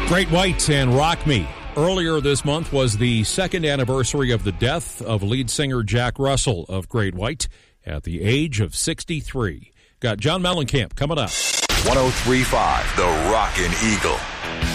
Great White and Rock Me. Earlier this month was the second anniversary of the death of lead singer Jack Russell of Great White at the age of 63. Got John Mellencamp coming up. 103.5 The Rockin' Eagle.